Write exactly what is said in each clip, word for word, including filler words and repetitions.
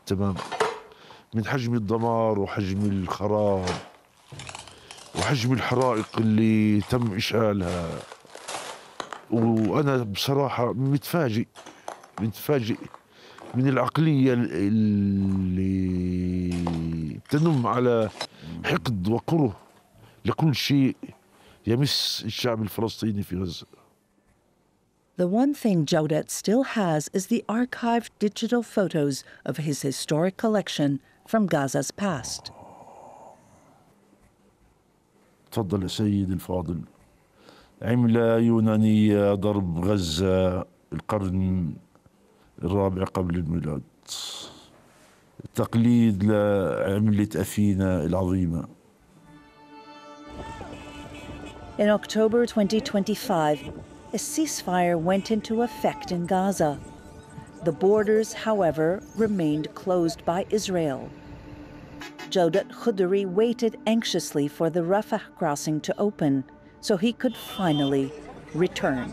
تماما من حجم الدمار وحجم الخراب وحجم الحرائق اللي تم إشعالها. وأنا بصراحة متفاجئ متفاجئ من العقلية اللي تنم على حقد وكره لكل شيء يمس الشعب الفلسطيني في غزة. The one thing Jawdat still has is the archived digital photos of his historic collection from Gaza's past. تفضل يا سيد الفاضل. عملة يونانية ضرب غزة القرن الرابع قبل الميلاد، تقليد لعملة أثينا العظيمة. In October twenty twenty-five, a ceasefire went into effect in Gaza. The borders, however, remained closed by Israel. Jawdat Khuduri waited anxiously for the Rafah crossing to open so he could finally return.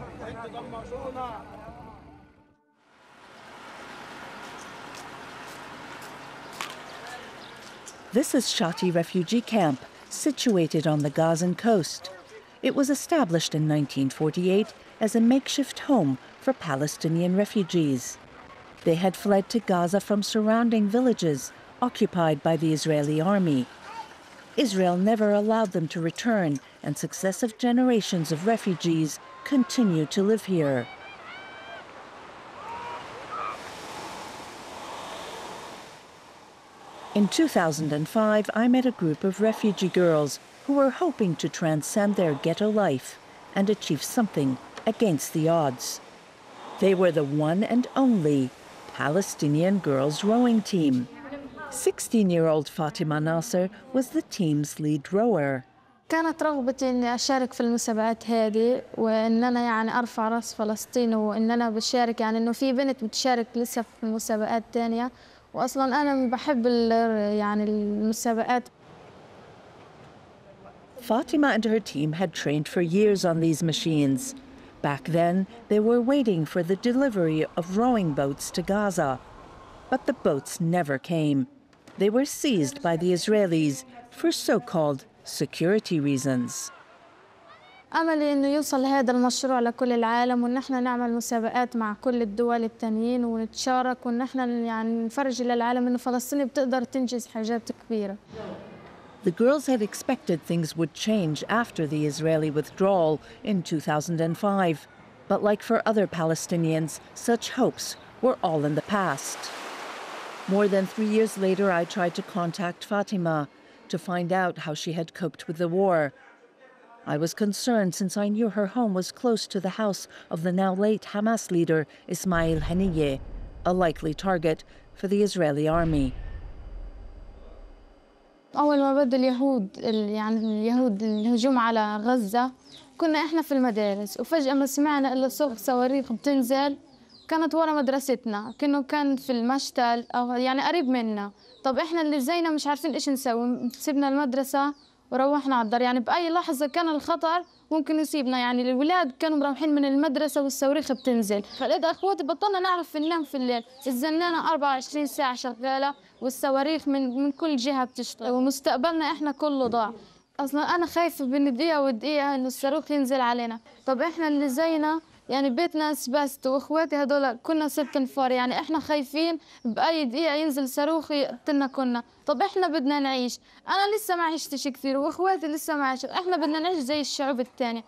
This is Shati refugee camp, situated on the Gazan coast. It was established in nineteen forty-eight as a makeshift home for Palestinian refugees. They had fled to Gaza from surrounding villages occupied by the Israeli army. Israel never allowed them to return, and successive generations of refugees continue to live here. In two thousand five, I met a group of refugee girls who were hoping to transcend their ghetto life and achieve something against the odds. They were the one and only Palestinian girls rowing team. sixteen-year-old Fatima Nasser was the team's lead rower. كانت رغبتي إني أشارك في المسابقات هذه، وإن أنا يعني أرفع رأس فلسطين، وإن أنا بشارك يعني إنه في بنت بتشارك لسه في مسابقات تانية، وأصلاً أنا بحب يعني المسابقات. Fatima and her team had trained for years on these machines. Back then, they were waiting for the delivery of rowing boats to Gaza. But the boats never came. They were seized by the Israelis for so-called security reasons. أملي إنه يوصل هذا المشروع لكل العالم، وإن إحنا نعمل مسابقات مع كل الدول التانيين ونتشارك، وإن إحنا يعني نفرج للعالم إنه فلسطين بتقدر تنجز حاجات كبيرة. The girls had expected things would change after the Israeli withdrawal in two thousand five. But like for other Palestinians, such hopes were all in the past. More than three years later, I tried to contact Fatima to find out how she had coped with the war. I was concerned since I knew her home was close to the house of the now late Hamas leader Ismail Haniyeh, a likely target for the Israeli army. أول ما بدأ اليهود يعني اليهود الهجوم على غزة، كنا إحنا في المدارس، وفجأة ما سمعنا إلا صوت صواريخ بتنزل. كانت ورا مدرستنا، كأنه كان في المشتل أو يعني قريب منا. طب إحنا اللي زينا مش عارفين إيش نسوي، سيبنا المدرسة وروحنا على الدار. يعني بأي لحظة كان الخطر ممكن يصيبنا. يعني الولاد كانوا مروحين من المدرسة والصواريخ بتنزل، فلقيت أخواتي بطلنا نعرف ننام في الليل. الزنانة أربعة وعشرين ساعة شغالة، والصواريخ من من كل جهة بتشتغل، ومستقبلنا إحنا كله ضاع. أصلاً أنا خايفة بين دقيقة ودقيقة إنه الصاروخ ينزل علينا. طب إحنا اللي زينا يعني بيتنا اسبست، واخواتي هدول كنا ست نفار، يعني احنا خايفين باي دقيقه ينزل صاروخ يقتلنا كنا. طب احنا بدنا نعيش، انا لسه ما عشتش كثير واخواتي لسه ما عاشوا، احنا بدنا نعيش زي الشعوب الثانيه.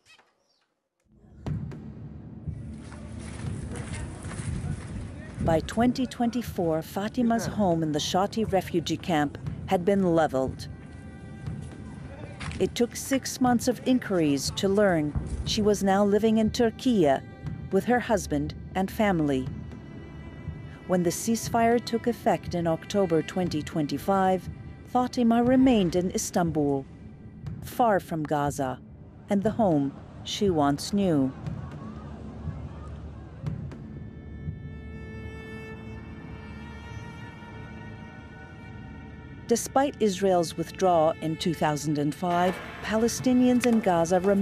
By twenty twenty-four, Fatima's home in the Shati refugee camp had been leveled. It took six months of inquiries to learn she was now living in Turkey with her husband and family. When the ceasefire took effect in October twenty twenty-five, Fatima remained in Istanbul, far from Gaza and the home she once knew. Despite Israel's withdrawal in two thousand five, Palestinians in Gaza remained